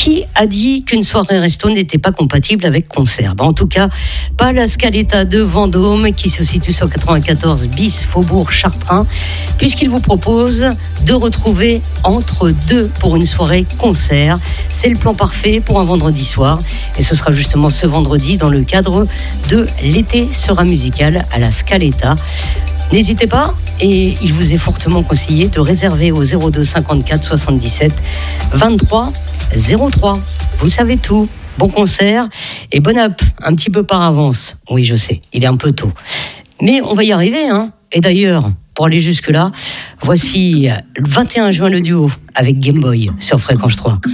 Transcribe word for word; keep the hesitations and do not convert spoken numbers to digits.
Qui a dit qu'une soirée resto n'était pas compatible avec concert? Ben, en tout cas, pas la Scaletta de Vendôme, qui se situe sur quatre-vingt-quatorze bis Faubourg Chartrain, puisqu'il vous propose de retrouver entre deux pour une soirée concert. C'est le plan parfait pour un vendredi soir, et ce sera justement ce vendredi dans le cadre de L'été sera musical à la Scaletta. N'hésitez pas, et il vous est fortement conseillé de réserver au zéro deux cinquante-quatre soixante-dix-sept vingt-trois zéro trois. Vous savez tout. Bon concert et bonne app, un petit peu par avance. Oui, je sais, il est un peu tôt. Mais on va y arriver, hein. Et d'ailleurs, pour aller jusque-là, voici le vingt et un juin le duo avec Game Boy sur Fréquence trois.